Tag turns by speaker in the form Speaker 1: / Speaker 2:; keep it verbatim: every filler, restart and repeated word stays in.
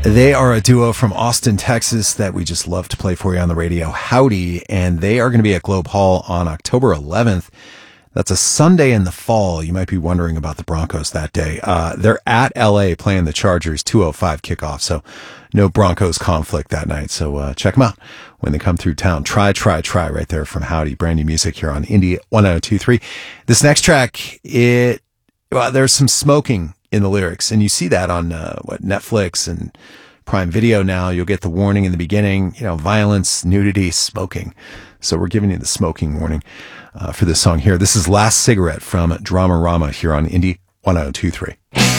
Speaker 1: They are a duo from Austin, Texas that we just love to play for you on the radio, Howdy, and they are going to be at Globe Hall on October eleventh. That's a Sunday in the fall. You might be wondering about the Broncos that day. Uh, they're at L A playing the Chargers, two oh five kickoff, so no Broncos conflict that night. So uh, check them out when they come through town. Try, try, try right there from Howdy. Brand new music here on Indie one oh two point three. This next track, it well, there's some smoking in the lyrics, and you see that on uh, what Netflix and Prime Video now. You'll get the warning in the beginning, you know, violence, nudity, smoking. So we're giving you the smoking warning uh, for this song here. This is Last Cigarette from Dramarama here on Indie one oh two point three.